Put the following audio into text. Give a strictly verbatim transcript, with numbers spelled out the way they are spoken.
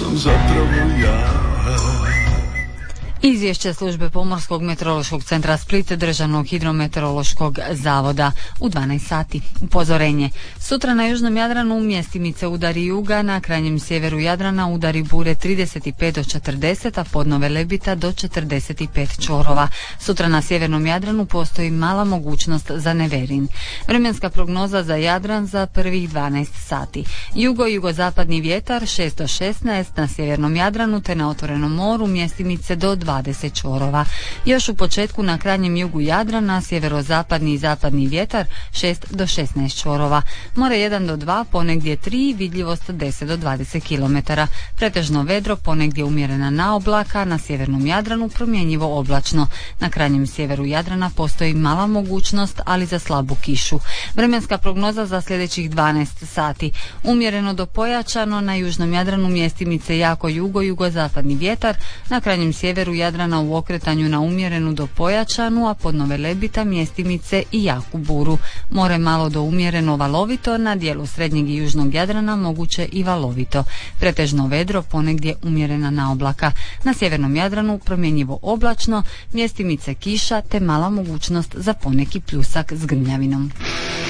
sam zapravo ja. Izvješće službe Pomorskog meteorološkog centra Split Državnog hidrometeorološkog zavoda u dvanaest sati. Upozorenje. Sutra na južnom Jadranu mjestimice udari juga, na krajnjem sjeveru Jadrana udari bure trideset pet do četrdeset, a podnove lebita do četrdeset pet čorova. Sutra na sjevernom Jadranu postoji mala mogućnost za neverin. Vremenska prognoza za Jadran za prvih dvanaest sati. Jugo i jugozapadni vjetar šest do šesnaest na sjevernom Jadranu te na otvorenom moru mjestimice do dvadeset čvorova. Još u početku na krajnjem jugu Jadrana sjeverozapadni i zapadni vjetar šest do šesnaest čvorova. More jedan do dva, ponegdje tri, vidljivost deset do dvadeset kilometara. Pretežno vedro, ponegdje umjerena naoblaka, na sjevernom Jadranu promjenjivo oblačno. Na krajnjem sjeveru Jadrana postoji mala mogućnost, ali za slabu kišu. Vremenska prognoza za sljedećih dvanaest sati. Umjereno do pojačano, na južnom Jadranu mjestimice jako jugo, jugozapadni vjetar, na krajnjem sjeveru Jadrana u okretanju na umjerenu do pojačanu, a podnove lebita mjestimice i jaku buru. More malo do umjereno valovito, na dijelu srednjeg i južnog Jadrana moguće i valovito. Pretežno vedro, ponegdje umjerena naoblaka. Na sjevernom Jadranu promjenjivo oblačno, mjestimice kiša te mala mogućnost za poneki pljusak s grmljavinom.